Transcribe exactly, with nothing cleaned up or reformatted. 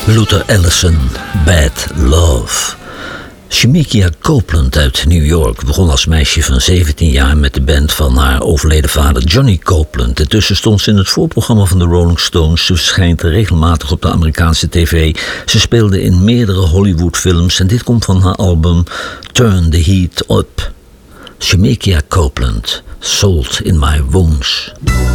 Luther Allison, Bad Love. Shemekia Copeland uit New York begon als meisje van zeventien jaar met de band van haar overleden vader Johnny Copeland. Intussen stond ze in het voorprogramma van de Rolling Stones. Ze verschijnt regelmatig op de Amerikaanse tv. Ze speelde in meerdere Hollywoodfilms en dit komt van haar album Turn the Heat Up. Shemekia Copeland, Salt in My Wounds.